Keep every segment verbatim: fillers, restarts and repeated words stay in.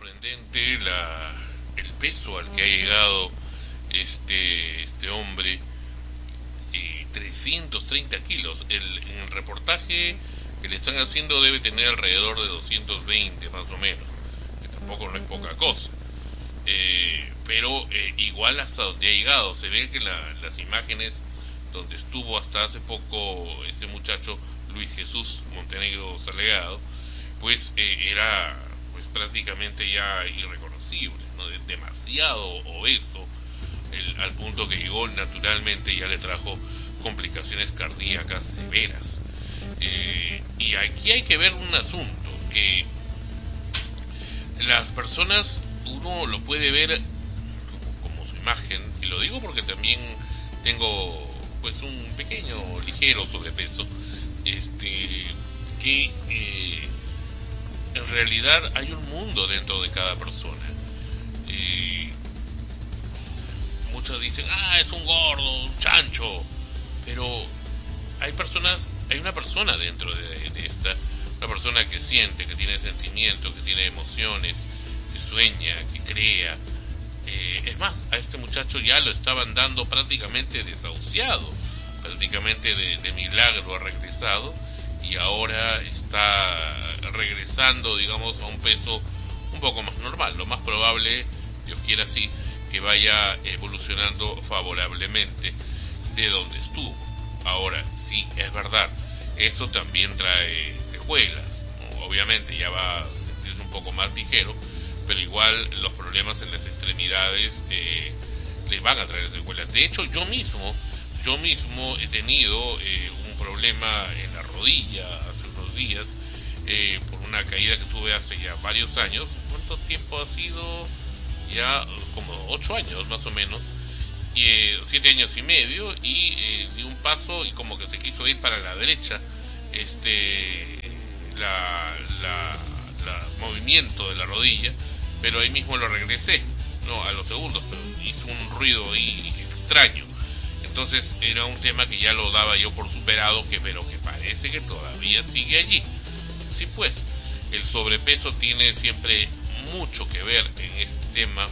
sorprendente la, el peso al que ha llegado este, este hombre, eh, trescientos treinta kilos. El, en el reportaje que le están haciendo debe tener alrededor de doscientos veinte más o menos, que tampoco no es poca cosa. Eh, pero eh, igual hasta donde ha llegado, se ve que la, las imágenes donde estuvo hasta hace poco este muchacho Luis Jesús Montenegro Salgado, pues eh, era pues prácticamente ya irreconocible, ¿no? Demasiado obeso, el, al punto que llegó naturalmente ya le trajo complicaciones cardíacas severas. Eh, y aquí hay que ver un asunto, que las personas, uno lo puede ver como, como su imagen, y lo digo porque también tengo pues un pequeño, ligero sobrepeso, este que eh, en realidad hay un mundo dentro de cada persona. Eh, muchos dicen, ah, es un gordo, un chancho, pero hay personas, hay una persona dentro de, de esta, una persona que siente, que tiene sentimientos, que tiene emociones, que sueña, que crea. Eh, es más, a este muchacho ya lo estaban dando prácticamente desahuciado, prácticamente de, de milagro ha regresado, y ahora está regresando, digamos, a un peso un poco más normal. Lo más probable, Dios quiera así, que vaya evolucionando favorablemente de donde estuvo. Ahora, sí, es verdad, esto también trae secuelas, ¿no? Obviamente ya va a sentirse un poco más ligero, pero igual los problemas en las extremidades eh, le van a traer secuelas. De hecho, yo mismo, yo mismo he tenido eh, un problema en la rodilla hace unos días, eh, por una caída que tuve hace ya varios años. ¿Cuánto tiempo ha sido? Ya como ocho años más o menos, y, eh, siete años y medio, y eh, di un paso y como que se quiso ir para la derecha, este, la, la, la movimiento de la rodilla, pero ahí mismo lo regresé, no a los segundos, pero hizo un ruido ahí extraño. Entonces era un tema que ya lo daba yo por superado, que pero que parece que todavía sigue allí. Sí, pues el sobrepeso tiene siempre mucho que ver en este tema,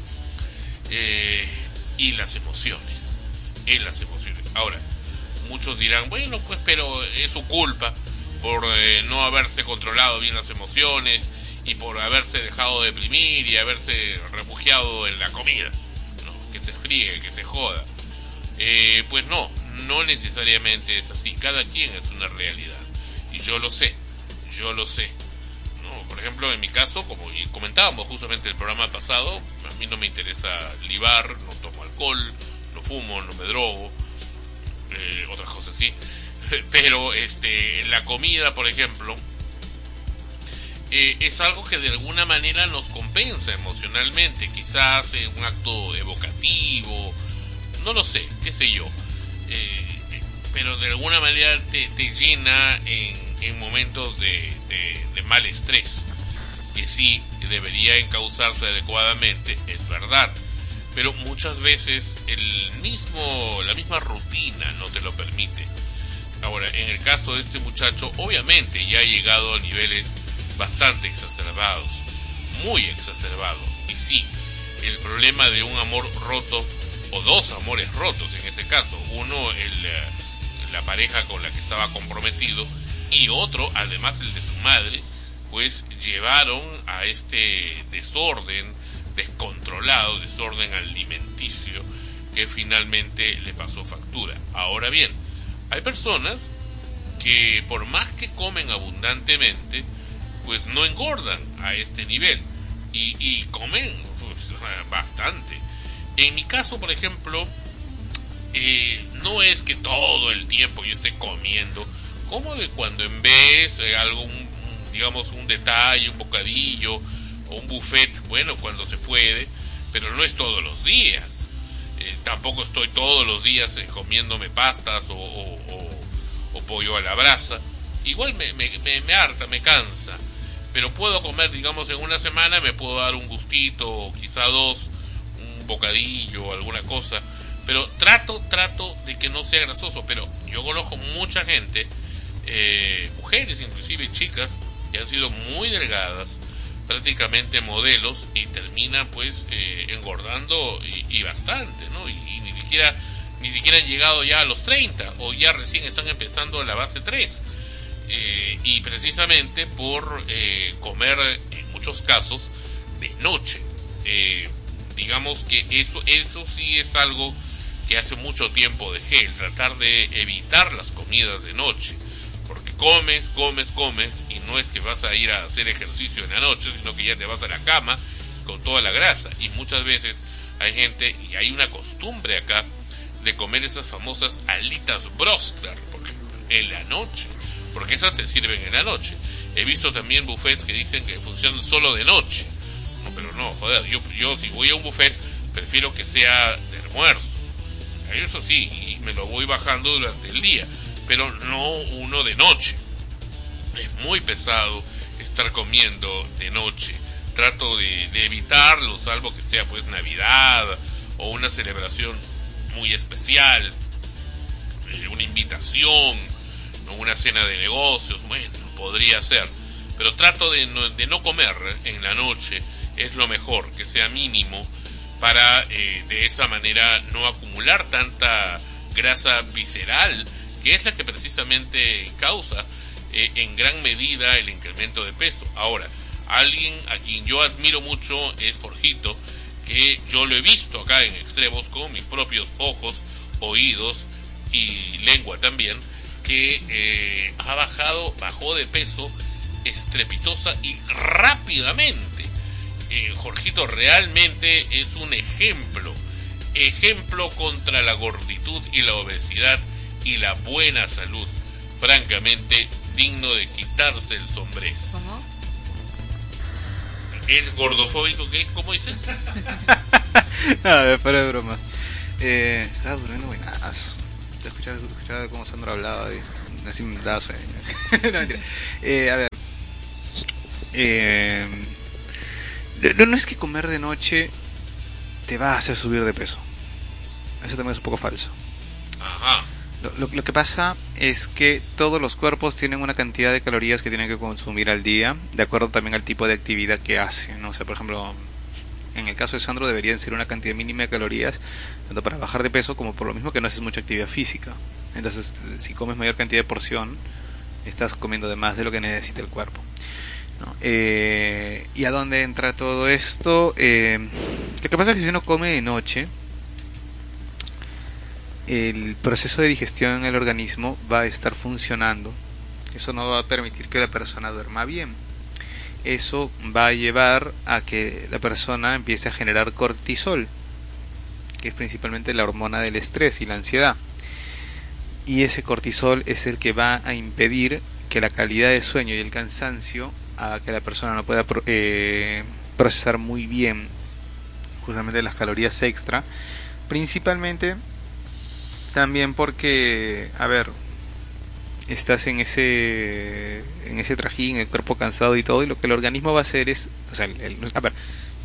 eh, y las emociones, en las emociones. Ahora, muchos dirán, bueno, pues pero es su culpa por eh, no haberse controlado bien las emociones y por haberse dejado deprimir y haberse refugiado en la comida, ¿no? Que se friegue, que se joda. Eh, pues no, no necesariamente es así. Cada quien es una realidad, y yo lo sé, yo lo sé. No, por ejemplo, en mi caso, como comentábamos justamente el programa pasado, a mí no me interesa libar, no tomo alcohol, no fumo, no me drogo, eh, otras cosas sí, pero este, la comida, por ejemplo, eh, es algo que de alguna manera nos compensa emocionalmente, quizás eh, un acto evocativo, no lo sé, qué sé yo, eh, pero de alguna manera te, te llena en, en momentos de, de, de mal estrés, que sí debería encauzarse adecuadamente, es verdad, pero muchas veces el mismo, la misma rutina no te lo permite. Ahora, en el caso de este muchacho, obviamente ya ha llegado a niveles bastante exacerbados, muy exacerbados, y sí, el problema de un amor roto, o dos amores rotos en ese caso, uno el, la pareja con la que estaba comprometido, y otro, además el de su madre, pues llevaron a este desorden descontrolado, desorden alimenticio, que finalmente le pasó factura. Ahora bien, hay personas que por más que comen abundantemente, pues no engordan a este nivel, y, y comen pues, bastante. En mi caso, por ejemplo, eh, no es que todo el tiempo yo esté comiendo, como de cuando en vez eh, algún, digamos, un detalle, un bocadillo o un buffet, bueno, cuando se puede, pero no es todos los días. Eh, tampoco estoy todos los días eh, comiéndome pastas o, o, o, o pollo a la brasa. Igual me, me, me, me harta, me cansa, pero puedo comer, digamos, en una semana me puedo dar un gustito, o quizá dos, un bocadillo o alguna cosa, pero trato, trato de que no sea grasoso. Pero yo conozco mucha gente, eh, mujeres inclusive, chicas, que han sido muy delgadas, prácticamente modelos y terminan pues eh, engordando y, y bastante, ¿no? Y, y ni siquiera ni siquiera han llegado ya a los treinta o ya recién están empezando la base tres, eh, y precisamente por eh, comer en muchos casos de noche. Eh, digamos que eso eso sí es algo que hace mucho tiempo dejé, el tratar de evitar las comidas de noche, porque comes, comes, comes y no es que vas a ir a hacer ejercicio en la noche, sino que ya te vas a la cama con toda la grasa. Y muchas veces hay gente, y hay una costumbre acá, de comer esas famosas alitas broster en la noche, porque esas se sirven en la noche. He visto también buffets que dicen que funcionan solo de noche. No, pero no, joder, yo, yo si voy a un buffet prefiero que sea de almuerzo, eso sí, y me lo voy bajando durante el día, pero no uno de noche. Es muy pesado estar comiendo de noche. Trato de, de evitarlo, salvo que sea pues Navidad o una celebración muy especial, eh, una invitación, ¿no? Una cena de negocios, bueno, podría ser, pero trato de no, de no comer en la noche, es lo mejor, que sea mínimo, para eh, de esa manera no acumular tanta grasa visceral, que es la que precisamente causa eh, en gran medida el incremento de peso. Ahora, alguien a quien yo admiro mucho es Jorgito, que yo lo he visto acá en Extremos con mis propios ojos, oídos y lengua también, que eh, ha bajado, bajó de peso estrepitosa y rápidamente. Eh, Jorgito realmente es un ejemplo, ejemplo contra la gorditud y la obesidad y la buena salud, francamente digno de quitarse el sombrero. ¿Cómo? ¿Es gordofóbico qué es? ¿Cómo dices? No, fuera de broma. Eh, estaba durmiendo buenazo. Te escuchaba, escuchaba cómo Sandro hablaba y así me daba sueño. No, mentira. Eh, a ver. Eh, no, no es que comer de noche te va a hacer subir de peso. Eso también es un poco falso. Ajá. Lo, lo, lo que pasa es que todos los cuerpos tienen una cantidad de calorías que tienen que consumir al día, de acuerdo también al tipo de actividad que hace, ¿no? O sea, por ejemplo, en el caso de Sandro deberían ser una cantidad mínima de calorías, tanto para bajar de peso como por lo mismo que no haces mucha actividad física. Entonces, si comes mayor cantidad de porción, estás comiendo de más de lo que necesita el cuerpo, ¿no? Eh, ¿Y a dónde entra todo esto? Eh, lo que pasa es que si uno come de noche, el proceso de digestión en el organismo va a estar funcionando. Eso no va a permitir que la persona duerma bien. Eso va a llevar a que la persona empiece a generar cortisol, que es principalmente la hormona del estrés y la ansiedad. Y ese cortisol es el que va a impedir que la calidad de sueño y el cansancio haga que la persona no pueda eh, procesar muy bien justamente las calorías extra, principalmente también porque, a ver, estás en ese en ese trajín, el cuerpo cansado y todo, y lo que el organismo va a hacer es, o sea, el, el, a ver,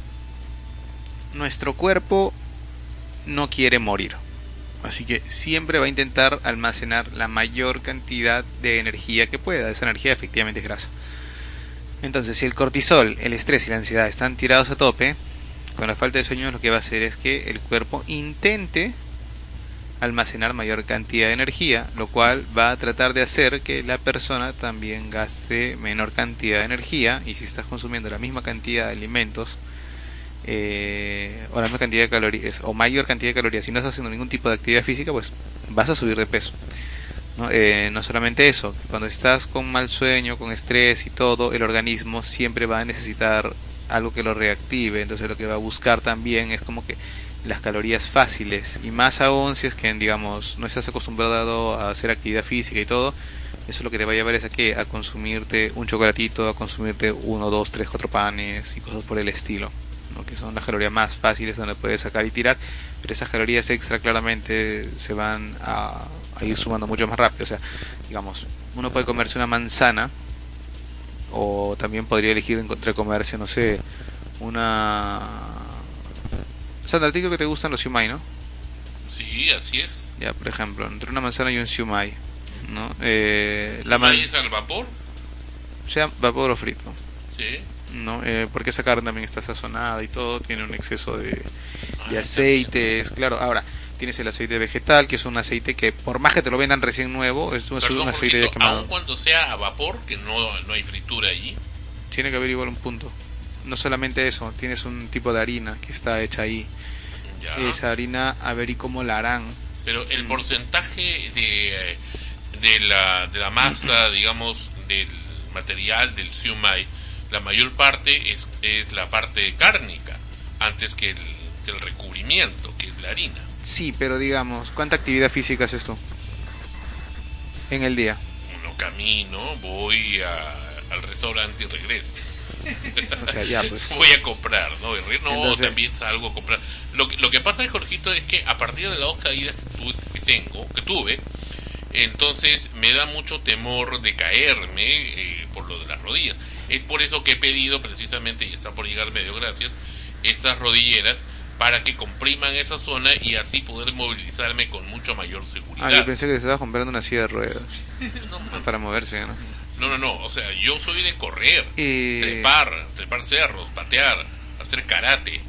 nuestro cuerpo no quiere morir, así que siempre va a intentar almacenar la mayor cantidad de energía que pueda. Esa energía efectivamente es grasa. Entonces, si el cortisol, el estrés y la ansiedad están tirados a tope, con la falta de sueño, lo que va a hacer es que el cuerpo intente almacenar mayor cantidad de energía, lo cual va a tratar de hacer que la persona también gaste menor cantidad de energía. Y si estás consumiendo la misma cantidad de alimentos eh, o la misma cantidad de calorías o mayor cantidad de calorías, si no estás haciendo ningún tipo de actividad física, pues vas a subir de peso, ¿no? Eh, no solamente eso, cuando estás con mal sueño, con estrés y todo, el organismo siempre va a necesitar algo que lo reactive. Entonces lo que va a buscar también es como que las calorías fáciles, y más aún si es que, digamos, no estás acostumbrado a hacer actividad física y todo. Eso lo que te va a llevar es a que a consumirte un chocolatito, a consumirte uno, dos, tres, cuatro panes y cosas por el estilo, ¿no? Que son las calorías más fáciles donde puedes sacar y tirar, pero esas calorías extra claramente se van a, a ir sumando mucho más rápido. O sea, digamos, uno puede comerse una manzana, o también podría elegir entre comerse, no sé, una... Sandra, a ti creo que te gustan los siumai, ¿no? Sí, así es. Ya, por ejemplo, entre una manzana y un siumai, ¿no? Eh, ¿Siumai man... es al vapor? O sea, vapor o frito. Sí. ¿no? Eh, porque esa carne también está sazonada y todo, tiene un exceso de, Ah, de está bien. aceites, claro. Ahora, tienes el aceite vegetal, que es un aceite que por más que te lo vendan recién nuevo, es un, Perdón, un aceite ya Jorgito, quemado. aun cuando sea a vapor, que no, no hay fritura allí. Tiene que haber igual un punto. No solamente eso, tienes un tipo de harina que está hecha ahí. Ya. Esa harina, a ver y cómo la harán. Pero el Mm. porcentaje de, eh, de, la, de la masa, digamos, del material del siumai, la mayor parte es, es la parte cárnica, antes que el, que el recubrimiento, que es la harina. Sí, pero digamos, ¿cuánta actividad física haces tú en el día? No camino, voy a, al restaurante y regreso. O sea, ya pues. Voy a comprar, ¿no? Y re- No, Entonces- también salgo a comprar. Lo que, lo que pasa, Jorgito, es que a partir de las dos caídas que, tu- que tengo, que tuve, entonces me da mucho temor de caerme eh, por lo de las rodillas. Es por eso que he pedido precisamente, y está por llegar medio gracias, estas rodilleras para que compriman esa zona y así poder movilizarme con mucho mayor Ah, seguridad. yo pensé que te estabas comprando una silla de ruedas No, mames. para moverse, ¿no? No, no, no, o sea, yo soy de correr, Eh, trepar, trepar cerros, patear, hacer karate.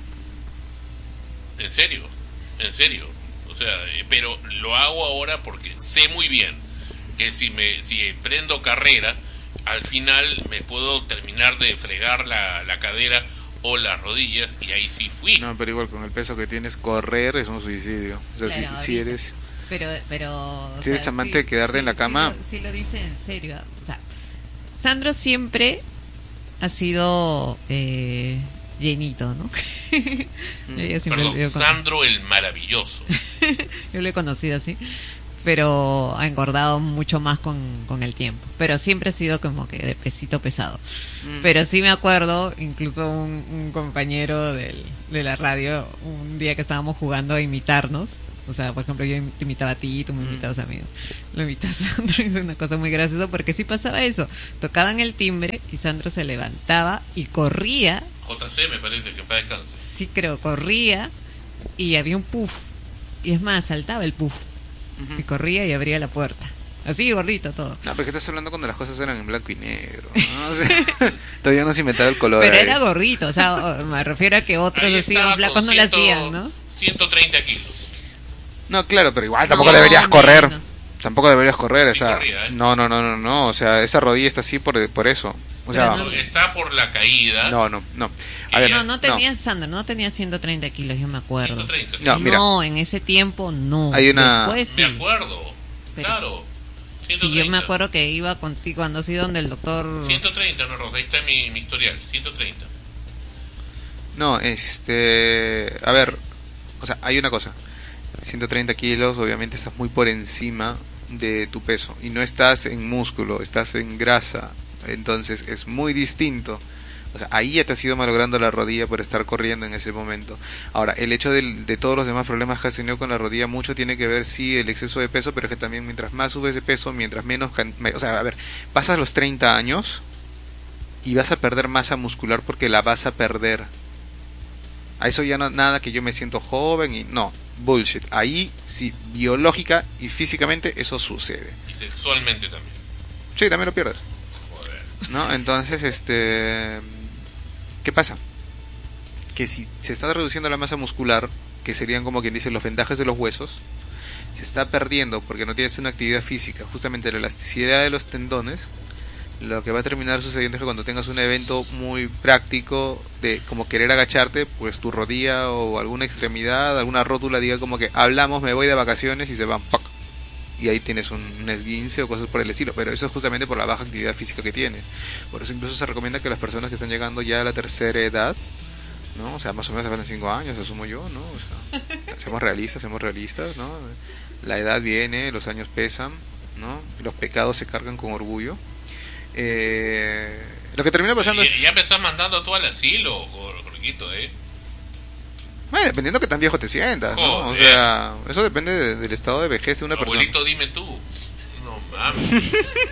En serio, en serio. O sea, eh, pero lo hago ahora porque sé muy bien que si me si emprendo carrera, al final me puedo terminar de fregar la, la cadera o las rodillas y ahí sí fui. No, pero igual con el peso que tienes, correr es un suicidio. O sea, Claro, si, si ahorita. eres... Pero, pero. o Si eres sea, amante sí- de quedarte sí- en la cama. Sí lo, sí lo dice en serio. O sea, Sandro siempre ha sido eh, llenito, ¿no? Yo siempre lo Perdón, he con- Sandro el maravilloso. yo lo he conocido así. Pero ha engordado mucho más con, con el tiempo. Pero siempre ha sido como que de pesito pesado. Mm. Pero sí me acuerdo, incluso un, un compañero del, de la radio, un día que estábamos jugando a imitarnos. O sea, por ejemplo, yo te imitaba a ti, tú me Mm. imitabas a mí. Lo imitaba a Sandro y es una cosa muy graciosa porque sí pasaba eso. Tocaban el timbre y Sandro se levantaba y corría, J C me parece que en paz descanse. sí creo, corría y había un puff. Y es más, saltaba el puff Ujú. y corría y abría la puerta. Así gordito todo. No, pero que estás hablando cuando las cosas eran en blanco y negro, ¿no? O sea, todavía no se inventaba el color. Pero ahí. era gordito, o sea, o- me refiero a que otros Ahí así, estaba flacos con no lo ciento- hacían, ¿no? ciento treinta kilos. No, claro, pero igual tampoco No, deberías correr. menos. Tampoco deberías correr, Sí o sea, corría, ¿eh? no, no, no, no, no, o sea, esa rodilla está así por, por eso. O sea, Pero no- Está por la caída. no, no, no. A Sí, ver, No, no tenía, Sandro, no tenía ciento treinta kilos, yo me acuerdo. ciento treinta. No, mira. No, en ese tiempo no. Hay una- Después Me sí. acuerdo. Pero claro. Sí, ciento treinta. yo me acuerdo que iba contigo cuando así donde el doctor... ciento treinta, no, Rosa, ahí está mi, mi historial. ciento treinta. no, este, a ver, o sea, hay una cosa. ciento treinta kilos, obviamente estás muy por encima de tu peso y no estás en músculo, estás en grasa, entonces es muy distinto. O sea, ahí ya te has ido malogrando la rodilla por estar corriendo en ese momento. Ahora, el hecho del- de, todos los demás problemas que has tenido con la rodilla, mucho tiene que ver, sí, el exceso de peso, pero es que también mientras más subes de peso, mientras menos... can- me- O sea, a ver, pasas los treinta años y vas a perder masa muscular porque la vas a perder. A eso ya no nada que yo me siento joven y... No, bullshit. Ahí, sí, biológica y físicamente eso sucede. Y sexualmente también. Sí, también lo pierdes. Joder. ¿No? Entonces, este... ¿qué pasa? Que si se está reduciendo la masa muscular, que serían como quien dice los vendajes de los huesos, se está perdiendo porque no tienes una actividad física, justamente la elasticidad de los tendones. Lo que va a terminar sucediendo es que cuando tengas un evento muy práctico de como querer agacharte, pues tu rodilla o alguna extremidad, alguna rótula diga como que hablamos, me voy de vacaciones y se van ¡pac! Y ahí tienes un, un esguince o cosas por el estilo, pero eso es justamente por la baja actividad física que tiene. Por eso incluso se recomienda que las personas que están llegando ya a la tercera edad, ¿no? O sea, más o menos hace cinco años, asumo yo, ¿no? O sea, seamos realistas, seamos realistas, ¿no? La edad viene, los años pesan, ¿no? Los pecados se cargan con orgullo. Eh, lo que termina pasando Y- es... Ya me estás mandando tú al asilo, Jor- Jorgito, ¿eh? Bueno, dependiendo que tan viejo te sientas, ¿no? O Joder. sea, eso depende de- del estado de vejez de una persona. Abuelito, dime tú. No mames.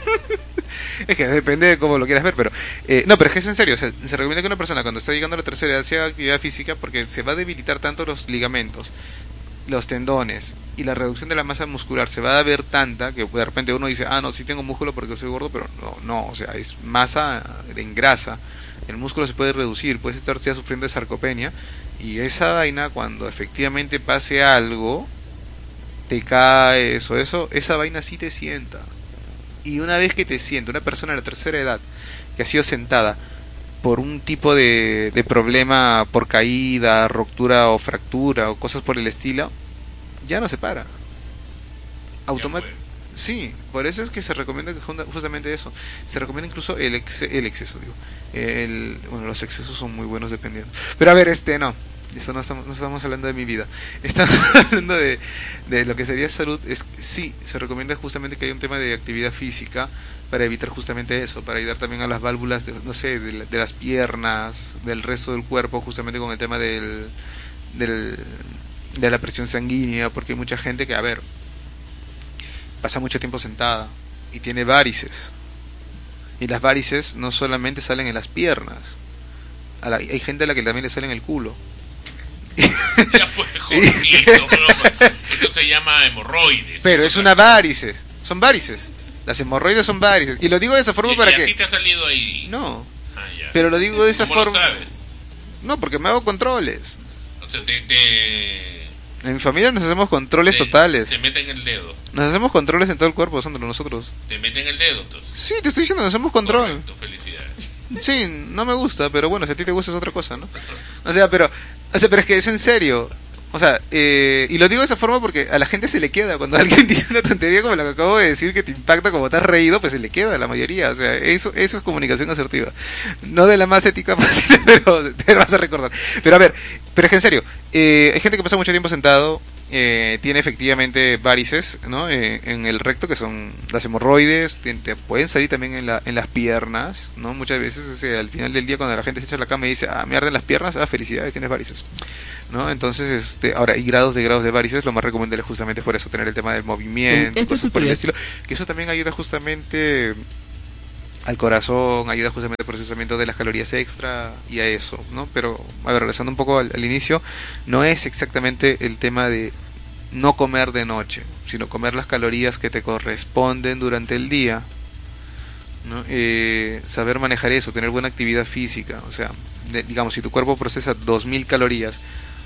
Es que depende de cómo lo quieras ver, pero... eh, no, pero es que es en serio, o sea, se recomienda que una persona cuando está llegando a la tercera edad se haga actividad física porque se va a debilitar tanto los ligamentos, los tendones y la reducción de la masa muscular se va a ver tanta que de repente uno dice, ah, no, sí tengo músculo porque soy gordo, pero no, no, o sea, es masa en grasa el músculo se puede reducir, puedes estar ya sufriendo de sarcopenia, y esa vaina, cuando efectivamente pase algo, te caes o eso, esa vaina sí te sienta. Y una vez que te sienta, una persona de la tercera edad que ha sido sentada por un tipo de, de problema, por caída, ruptura o fractura o cosas por el estilo, ya no se para. Automáticamente. Sí, por eso es que se recomienda que justamente eso. Se recomienda incluso el, ex el exceso, digo. El, bueno, los excesos son muy buenos dependiendo. Pero a ver, este no. Esto no estamos, no estamos hablando de mi vida. Estamos hablando de, de lo que sería salud. Es, sí, se recomienda justamente que haya un tema de actividad física para evitar justamente eso, para ayudar también a las válvulas, de, no sé, de, de las piernas, del resto del cuerpo, justamente con el tema del, del, de la presión sanguínea, porque hay mucha gente que, a ver, pasa mucho tiempo sentada y tiene varices, y las varices no solamente salen en las piernas, a la, hay gente a la que también le sale en el culo. Ya fue jodido, broma. Eso se llama hemorroides. Pero es una varices, son varices. Las hemorroides son varices. Y lo digo de esa forma y, para y que... ¿A ti te ha salido ahí? No. Ah, ya. Pero lo digo de esa ¿Cómo forma... lo sabes? No, porque me hago controles. O sea, te... te... En mi familia nos hacemos controles te, totales. Te meten el dedo. Nos hacemos controles en todo el cuerpo, Sandro, nosotros. Te meten el dedo, entonces. Sí, te estoy diciendo, nos hacemos control. Correcto, felicidades. Sí, no me gusta, pero bueno, si a ti te gusta es otra cosa, ¿no? O sea, pero... O sea, pero es que es en serio. O sea, eh, y lo digo de esa forma porque a la gente se le queda. Cuando alguien dice una tontería como la que acabo de decir, que te impacta como te has reído, pues se le queda a la mayoría. O sea, eso eso es comunicación asertiva. No de la más ética posible, pero te vas a recordar. Pero a ver, pero es que en serio, eh, hay gente que pasa mucho tiempo sentado, eh, tiene efectivamente varices, ¿no? Eh, en el recto, que son las hemorroides, te, te pueden salir también en, la, en las piernas, ¿no? Muchas veces, o sea, al final del día, cuando la gente se echa a la cama y dice, ah, me arden las piernas, ah, felicidades, tienes varices, ¿no? Entonces, este, ahora, hay grados de grados de varices, lo más recomendable es justamente por eso, tener el tema del movimiento, Esto es cosas por el utilidad. estilo, que eso también ayuda justamente al corazón, ayuda justamente al procesamiento de las calorías extra y a eso, ¿no? Pero, a ver, regresando un poco al, al inicio, no es exactamente el tema de no comer de noche, sino comer las calorías que te corresponden durante el día, ¿no? Eh, saber manejar eso, tener buena actividad física, o sea, de, digamos, si tu cuerpo procesa dos mil calorías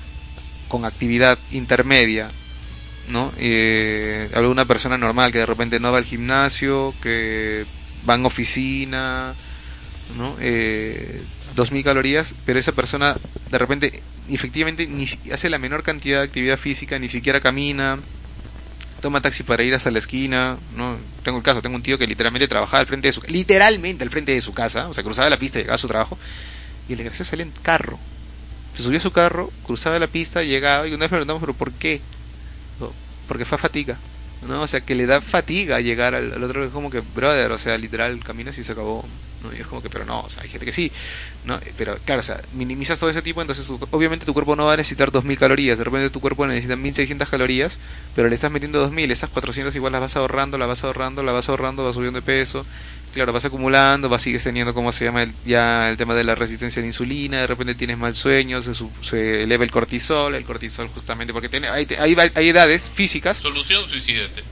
con actividad intermedia, ¿no? Eh, hablo de una persona normal que de repente no va al gimnasio, que va en oficina, ¿no? Eh, dos mil calorías, pero esa persona de repente efectivamente ni hace la menor cantidad de actividad física, ni siquiera camina, toma taxi para ir hasta la esquina, ¿no? Tengo el caso, tengo un tío que literalmente trabajaba al frente de su literalmente al frente de su casa, o sea, cruzaba la pista y llegaba a su trabajo, y el desgraciado salía en carro, se subía a su carro, cruzaba la pista, llegaba, y una vez me preguntamos, ¿pero por qué? No, porque fue fatiga, ¿no? O sea, que le da fatiga llegar al, al otro, es como que, brother, o sea, literal, caminas y se acabó, ¿no? Y es como que, pero no, o sea, hay gente que sí, ¿no? Pero claro, o sea, minimizas todo ese tipo, entonces obviamente tu cuerpo no va a necesitar dos mil calorías, de repente tu cuerpo necesita mil seiscientas calorías, pero le estás metiendo dos mil, esas cuatrocientas igual las vas ahorrando, las vas ahorrando, las vas ahorrando, vas subiendo de peso, claro, vas acumulando, vas sigues teniendo, ¿cómo se llama? El, ya el tema de la resistencia a la insulina, de repente tienes mal sueño, se, se eleva el cortisol, el cortisol justamente porque tiene, hay, hay, hay edades físicas. Solución, suicídate.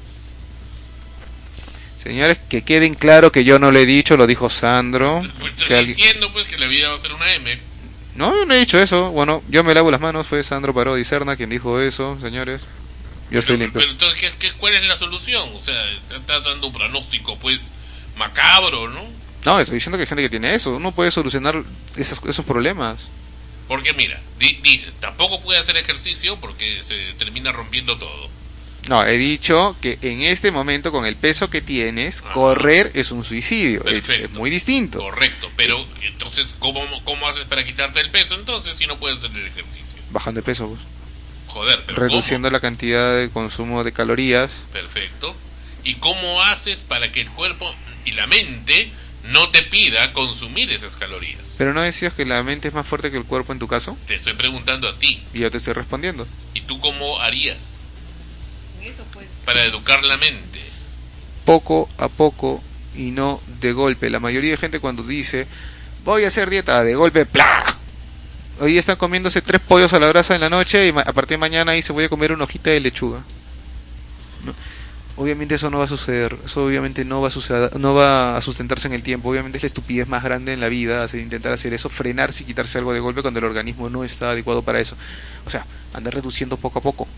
Señores, que queden claro que yo no lo he dicho, lo dijo Sandro. Pues estoy Que alguien... diciendo pues que la vida va a ser una M. No, yo no he dicho eso. Bueno, yo me lavo las manos, fue Sandro Parodi Serna quien dijo eso, señores. Yo estoy pero, limpio. pero entonces, ¿qué, qué, ¿cuál es la solución? O sea, está dando un pronóstico pues macabro, ¿no? No, estoy diciendo que hay gente que tiene eso. Uno puede solucionar esos, esos problemas. Porque mira, di, dices, tampoco puede hacer ejercicio porque se termina rompiendo todo. No, he dicho que en este momento, con el peso que tienes, Ajá. correr es un suicidio. Es, Perfecto. es muy distinto. Correcto, pero entonces, ¿cómo, ¿cómo haces para quitarte el peso entonces si no puedes hacer el ejercicio? Bajando de peso, pues. Joder, pero Reduciendo ¿cómo? la cantidad de consumo de calorías. Perfecto. ¿Y cómo haces para que el cuerpo y la mente no te pida consumir esas calorías? Pero no decías que la mente es más fuerte que el cuerpo en tu caso. Te estoy preguntando a ti. Y yo te estoy respondiendo. ¿Y tú cómo harías Eso pues. para educar la mente? Poco a poco y no de golpe. La mayoría de gente cuando dice voy a hacer dieta, de golpe, ¡plá! Hoy están comiéndose tres pollos a la brasa en la noche y a partir de mañana ahí se voy a comer una hojita de lechuga, ¿no? Obviamente eso no va a suceder, eso obviamente no va a suceder, no va a sustentarse en el tiempo. Obviamente es la estupidez más grande en la vida, hacer, intentar hacer eso, frenarse y quitarse algo de golpe cuando el organismo no está adecuado para eso. O sea, andar reduciendo poco a poco.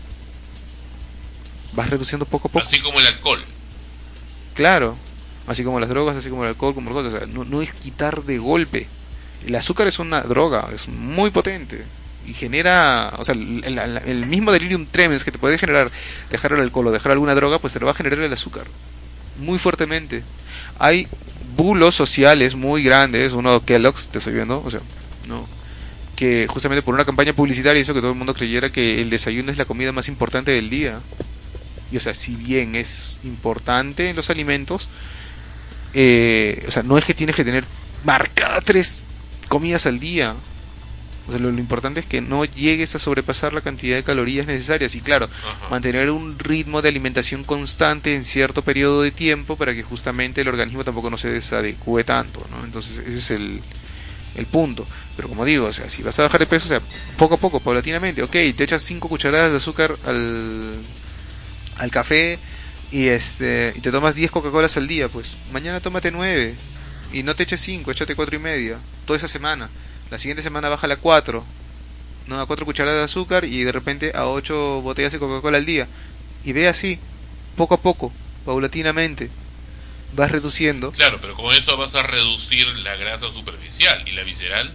Vas reduciendo poco a poco. Así como el alcohol. Claro, así como las drogas, así como el alcohol, como los, o sea, no, no es quitar de golpe. El azúcar es una droga, es muy potente y genera, o sea, el, el, el mismo delirium tremens que te puede generar dejar el alcohol o dejar alguna droga, pues te lo va a generar el azúcar muy fuertemente. Hay bulos sociales muy grandes, uno Kellogg's, te estoy viendo, o sea, no, que justamente por una campaña publicitaria hizo que todo el mundo creyera que el desayuno es la comida más importante del día. Y o sea, si bien es importante en los alimentos, eh, o sea, no es que tienes que tener marcada tres comidas al día. O sea, lo, lo importante es que no llegues a sobrepasar la cantidad de calorías necesarias y claro, Ajá. mantener un ritmo de alimentación constante en cierto periodo de tiempo para que justamente el organismo tampoco no se desadecue tanto, ¿no? Entonces ese es el, el punto. Pero como digo, o sea, si vas a bajar de peso, o sea, poco a poco, paulatinamente, ok, te echas cinco cucharadas de azúcar al, al café y este y te tomas diez Coca-Colas al día, pues mañana tómate nueve y no te eches cinco, échate cuatro y media toda esa semana. La siguiente semana bájala a cuatro, no a cuatro cucharadas de azúcar y de repente a ocho botellas de Coca-Cola al día. Y ve así, poco a poco, paulatinamente, vas reduciendo. Claro, pero con eso vas a reducir la grasa superficial y la visceral.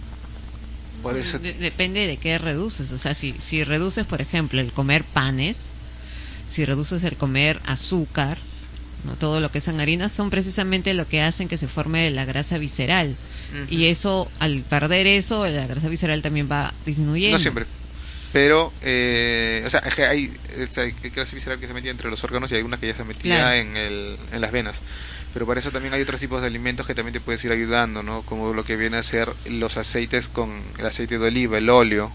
Por eso, De- depende de qué reduces. O sea, si, si reduces, por ejemplo, el comer panes, si reduces el comer azúcar, no todo lo que son harinas, son precisamente lo que hacen que se forme la grasa visceral. ujú. Y eso, al perder eso, la grasa visceral también va disminuyendo. No siempre. Pero, eh, o sea, es que hay, o sea, hay grasa visceral que se metía entre los órganos y hay una que ya se metía Claro. en, el, en las venas. Pero para eso también hay otros tipos de alimentos que también te puedes ir ayudando, ¿no? Como lo que viene a ser los aceites con el aceite de oliva, el óleo,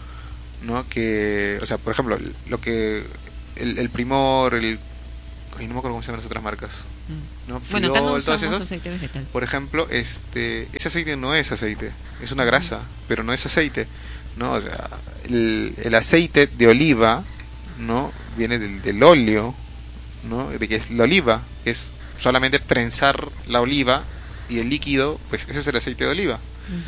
¿no? Que, o sea, por ejemplo, lo que, el, el Primor, el, ay, no me acuerdo cómo se llaman las otras marcas, Mm. ¿no? Bueno, acá no Friol, todas usamos esas. aceite vegetal. Por ejemplo, este, ese aceite no es aceite, es una grasa, pero no es aceite, ¿no? O sea, el, el aceite de oliva, ¿no? Viene del, del óleo, ¿no? De que es la oliva, es solamente trenzar la oliva y el líquido, pues ese es el aceite de oliva.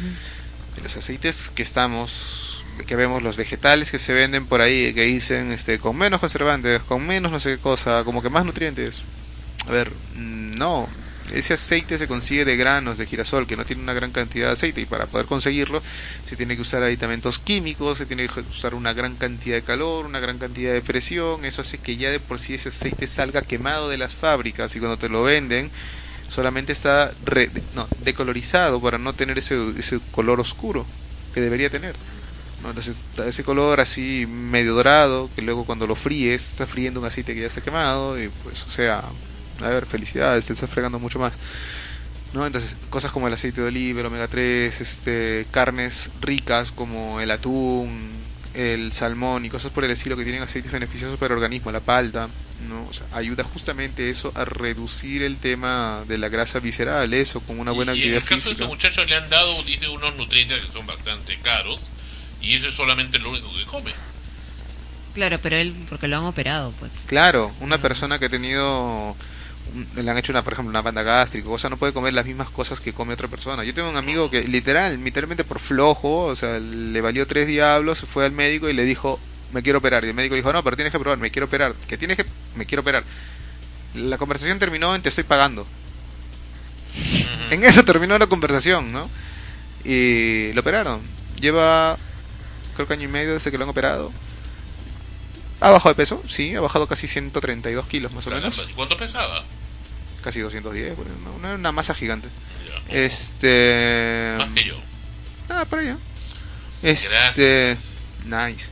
Ujú. De los aceites que estamos, que vemos los vegetales que se venden por ahí, que dicen, este, con menos conservantes, con menos no sé qué cosa, como que más nutrientes. A ver, no, ese aceite se consigue de granos de girasol que no tiene una gran cantidad de aceite y para poder conseguirlo se tiene que usar aditamentos químicos, se tiene que usar una gran cantidad de calor, una gran cantidad de presión, eso hace que ya de por sí ese aceite salga quemado de las fábricas y cuando te lo venden solamente está re, no, decolorizado para no tener ese, ese color oscuro que debería tener, ¿no? Entonces da ese color así medio dorado que luego cuando lo fríes estás friendo un aceite que ya está quemado y pues o sea, a ver, felicidades, te estás fregando mucho más, ¿no? Entonces, cosas como el aceite de oliva, el omega tres, este, carnes ricas como el atún, el salmón y cosas por el estilo que tienen aceites beneficiosos para el organismo, la palta, ¿no? O sea, ayuda justamente eso a reducir el tema de la grasa visceral, eso, con una buena Y en actividad el caso de física. ese muchacho le han dado, dice, unos nutrientes que son bastante caros y eso es solamente lo único que come. Claro, pero él, porque lo han operado, pues. Claro, una persona que ha tenido, un- le han hecho una, por ejemplo, una banda gástrica, o sea, no puede comer las mismas cosas que come otra persona. Yo tengo un amigo que literal, literalmente por flojo, o sea, le valió tres diablos, fue al médico y le dijo, me quiero operar. Y el médico le dijo, no, pero tienes que probar, me quiero operar. ¿Qué tienes que? Me quiero operar. La conversación terminó en te estoy pagando. Ujú. En eso terminó la conversación, ¿no? Y lo operaron. Lleva, creo que año y medio desde que lo han operado. ¿Ha bajado de peso? Sí, ha bajado casi ciento treinta y dos kilos más o Caramba, menos. ¿y cuánto pesaba? Casi doscientos diez, bueno, una, una, una masa gigante. Ya, no, Este... más que yo. Ah, por allá. Este... Gracias. Nice.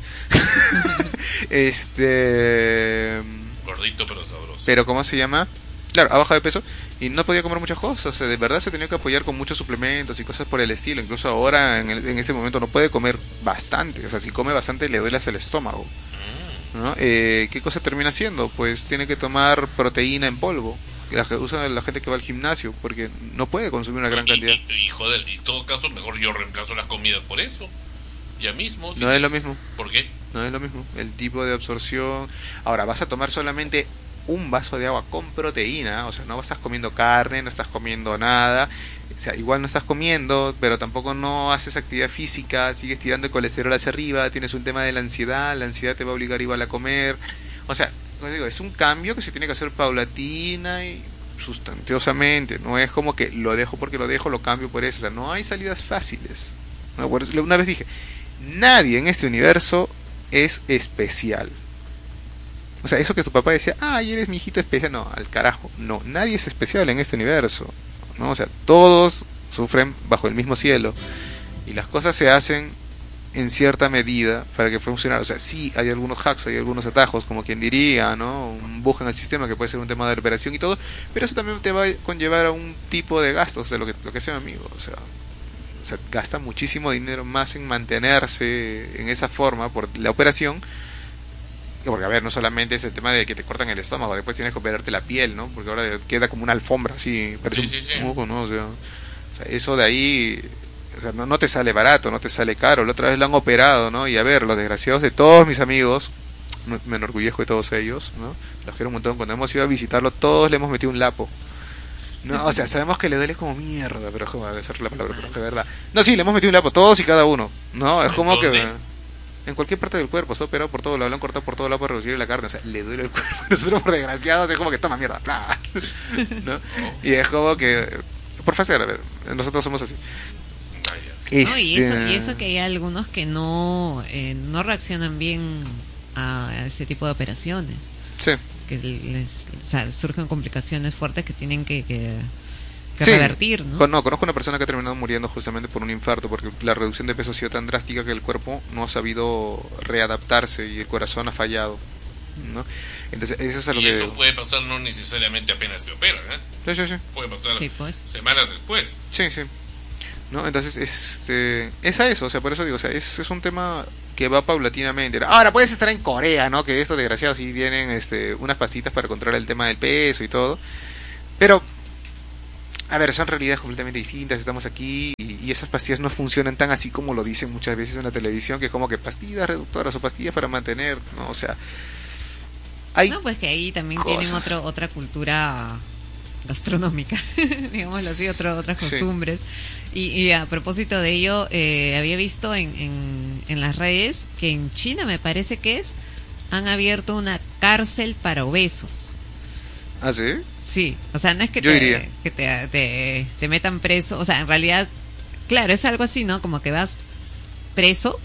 este... Gordito pero sabroso. Pero ¿cómo se llama? Claro, ha bajado de peso y no podía comer muchas cosas. O sea, de verdad se tenía que apoyar con muchos suplementos y cosas por el estilo. Incluso ahora, en, el- en este momento, no puede comer bastante. O sea, si come bastante le duele hasta el estómago, Mm. ¿no? Eh, ¿Qué cosa termina haciendo? Pues tiene que tomar proteína en polvo. Que la que usa la gente que va al gimnasio, porque no puede consumir una gran Y- cantidad. Y, y, joder, y en todo caso, mejor yo reemplazo las comidas por eso. Ya mismo. si No es lo quieres. mismo. ¿Por qué? No es lo mismo. El tipo de absorción. Ahora, vas a tomar solamente un vaso de agua con proteína, o sea, no estás comiendo carne, no estás comiendo nada, o sea, igual no estás comiendo, pero tampoco no haces actividad física, sigues tirando el colesterol hacia arriba, tienes un tema de la ansiedad, la ansiedad te va a obligar igual a comer, o sea, como digo, es un cambio que se tiene que hacer paulatina y sustanciosamente, no es como que lo dejo porque lo dejo, lo cambio por eso, o sea, no hay salidas fáciles. ¿No? Por eso, una vez dije, nadie en este universo es especial. O sea, eso que tu papá decía, ay, eres mi hijito especial, no, al carajo, no, nadie es especial en este universo, ¿no? O sea, todos sufren bajo el mismo cielo y las cosas se hacen en cierta medida para que funcione. O sea, sí, hay algunos hacks, hay algunos atajos, como quien diría, ¿no? Un bug en el sistema que puede ser un tema de operación y todo, pero eso también te va a conllevar a un tipo de gastos, de lo que, lo que sea, amigo, o sea, o sea, gasta muchísimo dinero más en mantenerse en esa forma por la operación. Porque, a ver, no solamente es el tema de que te cortan el estómago, después tienes que operarte la piel, ¿no? Porque ahora queda como una alfombra, así, parece Sí, sí, sí. un moco, ¿no? O sea, o sea, eso de ahí, o sea, no, no te sale barato, no te sale caro. La otra vez lo han operado, ¿no? Y a ver, los desgraciados de todos mis amigos, me, me enorgullezco de todos ellos, ¿no? Los quiero un montón. Cuando hemos ido a visitarlo, todos le hemos metido un lapo. No, o sea, sabemos que le duele como mierda, pero joder, debe ser la palabra, pero es de verdad. No, sí, le hemos metido un lapo, todos y cada uno, ¿no? Es como que... En cualquier parte del cuerpo, está operado por todo lado, lo han cortado por todo lado para reducir la carne, o sea, le duele el cuerpo. Nosotros, por desgraciados, es como que toma mierda, ¡plá! ¿No? Y es como que, por facer, a ver, nosotros somos así. No, y, eso, y eso que hay algunos que no, eh, no reaccionan bien a ese tipo de operaciones. Sí. Que les, o sea, surgen complicaciones fuertes que tienen que... que Que sí, revertir, ¿no? no, conozco una persona que ha terminado muriendo justamente por un infarto, porque la reducción de peso ha sido tan drástica que el cuerpo no ha sabido readaptarse y el corazón ha fallado, ¿no? Entonces, eso es a lo y que... eso puede pasar no necesariamente apenas se operan, ¿eh? Sí, sí, sí. Puede pasar sí, pues. semanas después. Sí, sí. ¿No? Entonces, es, eh, es a eso, o sea, por eso digo, o sea, es, es un tema que va paulatinamente. Ahora, puedes estar en Corea, ¿no? Que estos desgraciados sí tienen este, unas pasitas para controlar el tema del peso y todo, pero... A ver, son realidades completamente distintas, estamos aquí y, y esas pastillas no funcionan tan así como lo dicen muchas veces en la televisión, que es como que pastillas reductoras o pastillas para mantener, ¿no? O sea, hay No, pues que ahí también cosas. tienen otro, otra cultura gastronómica, digámoslo así, otro, otras costumbres. Sí. Y, y a propósito de ello, eh, había visto en, en, en las redes que en China, me parece que es, han abierto una cárcel para obesos. ¿Ah, sí? Sí, o sea, no es que, Yo te, iría. que te, te, te metan preso, o sea, en realidad, claro, es algo así, ¿no? Como que vas preso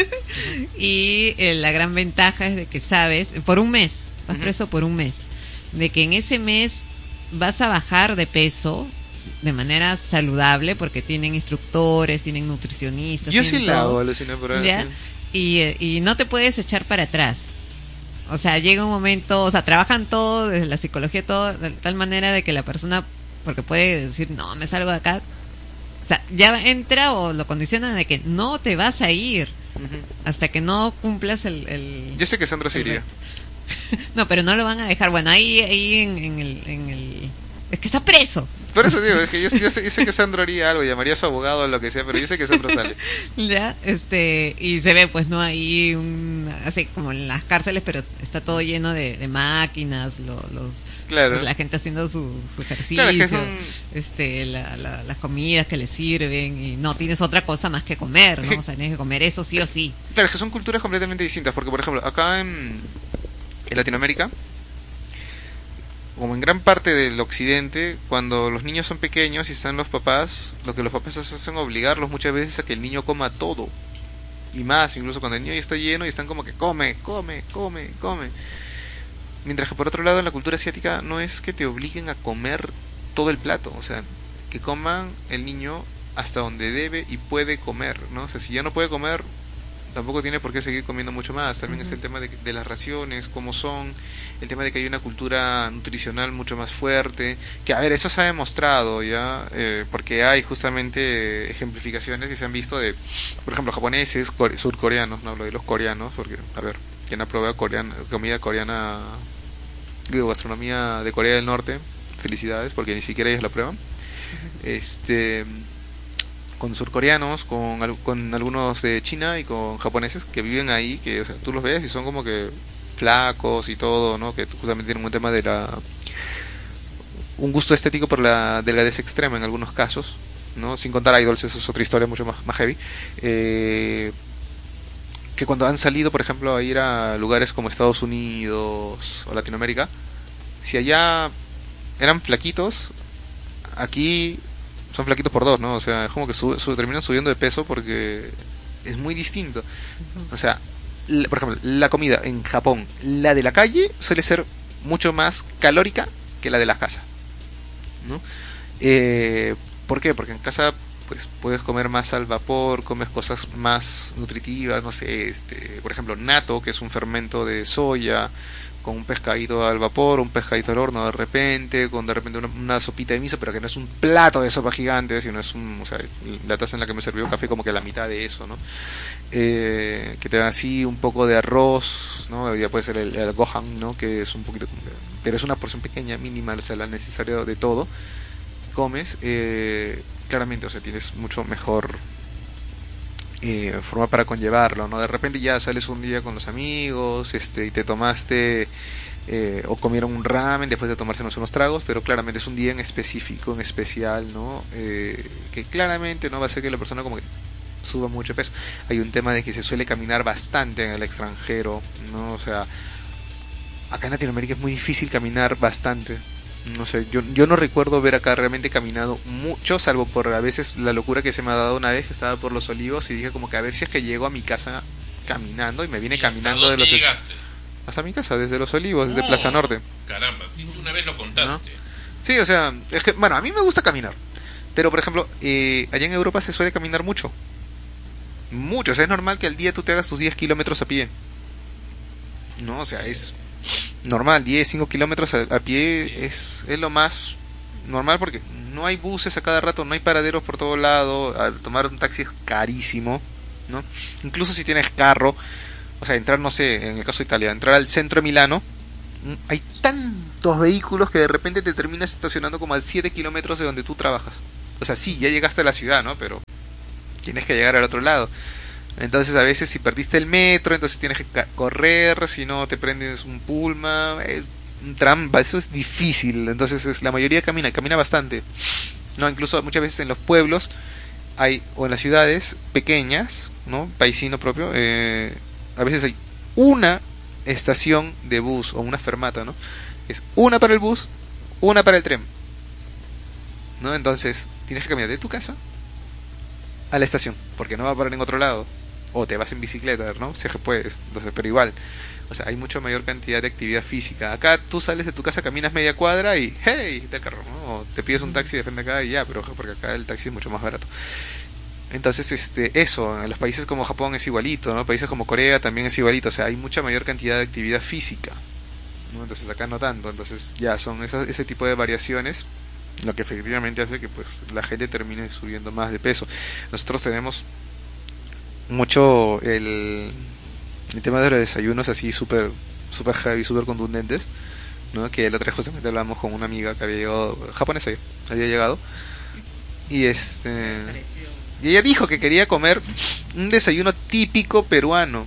y eh, la gran ventaja es de que sabes, por un mes, vas uh-huh. preso por un mes, de que en ese mes vas a bajar de peso de manera saludable porque tienen instructores, tienen nutricionistas. Yo tienen sí la todo, hago, aluciné por ahí. ¿ya? Y, y no te puedes echar para atrás. O sea, llega un momento, o sea, trabajan todo, desde la psicología, todo, de tal manera de que la persona, porque puede decir, no, me salgo de acá. O sea, ya entra o lo condicionan de que no te vas a ir uh-huh. hasta que no cumplas el... el Yo sé que Sandro se iría. No, pero no lo van a dejar. Bueno, ahí, ahí en, en, el, en el... Es que está preso. Por eso digo, es que yo, yo, sé, yo sé que Sandro haría algo, llamaría a su abogado o lo que sea, pero yo sé que Sandro sale. Ya, este, y se ve, pues, no, ahí un, así como en las cárceles, pero está todo lleno de, de máquinas, lo, los, claro. pues, la gente haciendo su, su ejercicio, claro, es que son... este, la, la, las comidas que le sirven, y no tienes otra cosa más que comer, ¿no? O sea, tienes que comer eso sí o sí. Claro, es que son culturas completamente distintas, porque, por ejemplo, acá en, en Latinoamérica, como en gran parte del occidente, cuando los niños son pequeños y están los papás, lo que los papás hacen es obligarlos muchas veces a que el niño coma todo y más, incluso cuando el niño ya está lleno y están como que come, come, come, come. Mientras que por otro lado en la cultura asiática no es que te obliguen a comer todo el plato, o sea, que coman el niño hasta donde debe y puede comer, ¿no? O sea, si ya no puede comer, tampoco tiene por qué seguir comiendo mucho más. También uh-huh. está el tema de, de las raciones, cómo son, el tema de que hay una cultura nutricional mucho más fuerte, que a ver, eso se ha demostrado ya, eh, porque hay justamente ejemplificaciones que se han visto de, por ejemplo, japoneses, core- surcoreanos, no hablo de los coreanos, porque, a ver, quien ha probado coreana, comida coreana, digo, gastronomía de Corea del Norte, felicidades, porque ni siquiera ellos la prueban. Uh-huh. Este... con surcoreanos, con, con algunos de China y con japoneses que viven ahí, que o sea, tú los ves y son como que flacos y todo, ¿no? Que justamente tienen un tema de la un gusto estético por la delgadez extrema en algunos casos, ¿no? Sin contar idols, eso es otra historia mucho más, más heavy. Eh, que cuando han salido, por ejemplo, a ir a lugares como Estados Unidos o Latinoamérica, si allá eran flaquitos, aquí son flaquitos por dos, ¿no? O sea, es como que sube, sube, terminan subiendo de peso porque es muy distinto. O sea, la, por ejemplo, la comida en Japón, la de la calle suele ser mucho más calórica que la de la casa, ¿no? Eh, ¿Por qué? Porque en casa pues puedes comer más al vapor, comes cosas más nutritivas, no sé, este, por ejemplo, natto, que es un fermento de soya, con un pescadito al vapor, un pescadito al horno de repente, con de repente una, una sopita de miso, pero que no es un plato de sopa gigante, sino es un, o sea, la taza en la que me sirvió café como que la mitad de eso, ¿no? Eh, que te dan así un poco de arroz, ¿no? Ya puede ser el, el gohan, ¿no? Que es un poquito, pero es una porción pequeña, mínima, o sea, la necesaria de todo. Comes, eh, claramente, o sea, tienes mucho mejor eh, forma para conllevarlo, ¿no? De repente ya sales un día con los amigos, este, y te tomaste eh, o comieron un ramen después de tomarse unos tragos, pero claramente es un día en específico, en especial, ¿no? Eh, que claramente no va a ser que la persona como que suba mucho peso. Hay un tema de que se suele caminar bastante en el extranjero, ¿no? O sea, acá en Latinoamérica es muy difícil caminar bastante. No sé, yo, yo no recuerdo ver acá realmente caminado mucho, salvo por a veces la locura que se me ha dado una vez que estaba por Los Olivos y dije como que a ver si es que llego a mi casa caminando y me vine ¿Y caminando de los llegaste? Hasta mi casa, desde Los Olivos, desde Oh, Plaza Norte. Caramba, sí, sí, una vez lo contaste. ¿No? Sí, o sea, es que, bueno, a mí me gusta caminar, pero por ejemplo, eh, allá en Europa se suele caminar mucho. Mucho, o sea, es normal que al día tú te hagas tus diez kilómetros a pie. No, o sea, es normal, diez, cinco kilómetros a, a pie es, es lo más normal porque no hay buses a cada rato, no hay paraderos por todo lado, a tomar un taxi es carísimo, ¿no? Incluso si tienes carro, o sea, entrar, no sé, en el caso de Italia, entrar al centro de Milano, hay tantos vehículos que de repente te terminas estacionando como a siete kilómetros de donde tú trabajas. O sea, sí, ya llegaste a la ciudad, ¿no? Pero tienes que llegar al otro lado. Entonces a veces si perdiste el metro, entonces tienes que correr, si no te prendes un pulma, eh, un tram, eso es difícil. Entonces es, la mayoría camina, camina bastante, no, incluso muchas veces en los pueblos hay, o en las ciudades pequeñas, ¿no? Paisino propio, eh, a veces hay una estación de bus o una fermata, ¿no? Es una para el bus, una para el tren, ¿no? Entonces tienes que caminar de tu casa a la estación, porque no va a parar en otro lado, o te vas en bicicleta, ¿no? Si es que puedes, entonces, pero igual, o sea, hay mucha mayor cantidad de actividad física. Acá tú sales de tu casa, caminas media cuadra y ¡hey! Está el carro, ¿no? O te pides un taxi de frente acá y ya, pero porque acá el taxi es mucho más barato. Entonces, este, eso, en los países como Japón es igualito, ¿no? Países como Corea también es igualito, o sea, hay mucha mayor cantidad de actividad física, ¿no? Entonces acá no tanto, entonces ya son esas, ese tipo de variaciones lo que efectivamente hace que pues la gente termine subiendo más de peso. Nosotros tenemos mucho el, el tema de los desayunos así súper super heavy, súper contundentes, ¿no? Que el otro día justamente hablamos con una amiga que había llegado, japonesa, había llegado, y este y ella dijo que quería comer un desayuno típico peruano,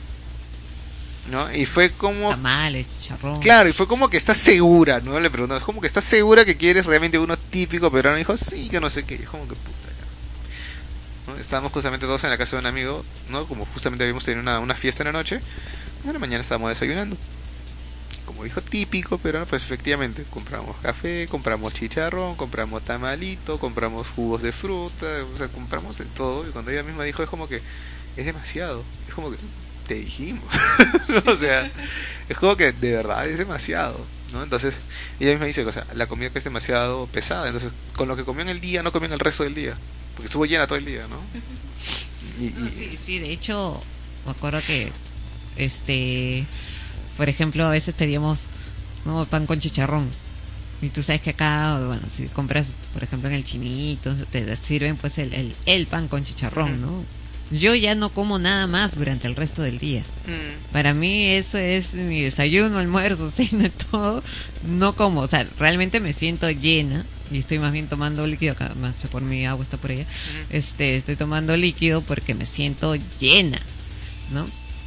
¿no? Y fue como tamales, chicharrón. Claro, y fue como que estás segura, ¿no? Le preguntamos, ¿cómo que estás segura que quieres realmente uno típico peruano? Y dijo, sí, que no sé qué. Y como que puta, ya. ¿No? Estábamos justamente todos en la casa de un amigo, ¿no? Como justamente habíamos tenido una, una fiesta en la noche. En la mañana estábamos desayunando. Como dijo típico peruano, pues efectivamente compramos café, compramos chicharrón, compramos tamalito, compramos jugos de fruta, o sea, compramos de todo. Y cuando ella misma dijo, es como que es demasiado. Es como que te dijimos. O sea, es como que de verdad es demasiado, ¿no? Entonces ella misma dice, o sea, la comida que es demasiado pesada, entonces con lo que comió en el día no comió en el resto del día, porque estuvo llena todo el día, ¿no? Y, y... No, sí, sí, de hecho me acuerdo que este, por ejemplo, a veces pedíamos, no, pan con chicharrón, y tú sabes que acá, bueno, si compras por ejemplo en el Chinito te sirven pues el, el, el pan con chicharrón, ¿no? Yo ya no como nada más durante el resto del día. Mm. Para mí eso es mi desayuno, almuerzo, cena, todo. No como, o sea, realmente me siento llena y estoy más bien tomando líquido, acá más por mi agua está por allá. Mm. Este, estoy tomando líquido porque me siento llena, ¿no?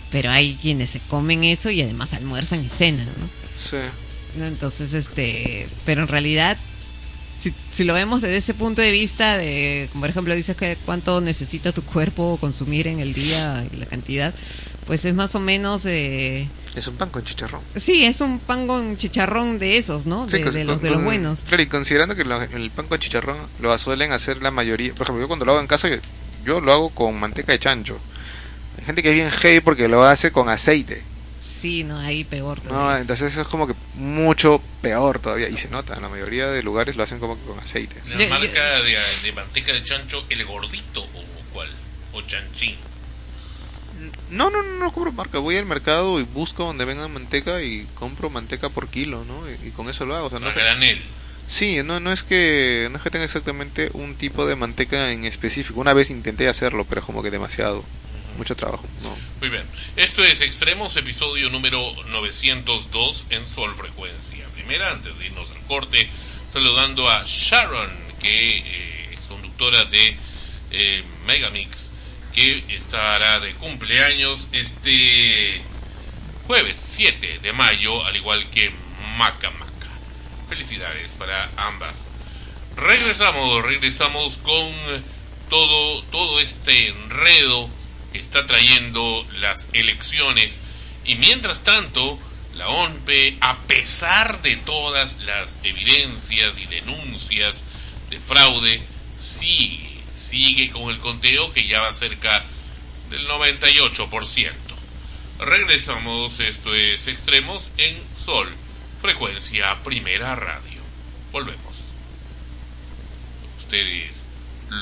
pero hay quienes se comen eso y además almuerzan y cenan, ¿no? Sí. ¿No? Entonces, este, pero en realidad, si, si lo vemos desde ese punto de vista de, como por ejemplo dices que cuánto necesita tu cuerpo consumir en el día y la cantidad, pues es más o menos eh, es un pan con chicharrón. Sí, es un pan con chicharrón de esos, ¿no? De, Sí, con, de los con, de los buenos. Claro, y considerando que lo, el pan con chicharrón lo suelen hacer la mayoría, por ejemplo, yo cuando lo hago en casa, yo, yo lo hago con manteca de chancho. Hay gente que es bien heavy porque lo hace con aceite. Sí, no, ahí peor No, todavía. entonces eso es como que mucho peor todavía. Y se nota, la mayoría de lugares lo hacen como que con aceite. ¿La Yo- marca yo- de, de manteca de chancho, el gordito o cuál? ¿O chanchín? No, no, no, no compro marca. Voy al mercado y busco donde venga manteca y compro manteca por kilo, ¿no? Y, y con eso lo hago. O sea, no A que- granel. sí, no, no es que no es que tenga exactamente un tipo de manteca en específico. Una vez intenté hacerlo, pero es como que demasiado. Mucho trabajo, ¿no? Muy bien. Esto es Extremos, episodio número novecientos dos en Sol Frecuencia. Primera, antes de irnos al corte, saludando a Sharon, que eh, es conductora de eh, Megamix, que estará de cumpleaños este jueves siete de mayo, al igual que Maca Maca. Felicidades para ambas. Regresamos, regresamos con todo, todo este enredo que está trayendo las elecciones, y mientras tanto la O N P, a pesar de todas las evidencias y denuncias de fraude, sigue, sigue con el conteo que ya va cerca del noventa y ocho por ciento. Regresamos, esto es Extremos en Sol Frecuencia Primera Radio. Volvemos. Ustedes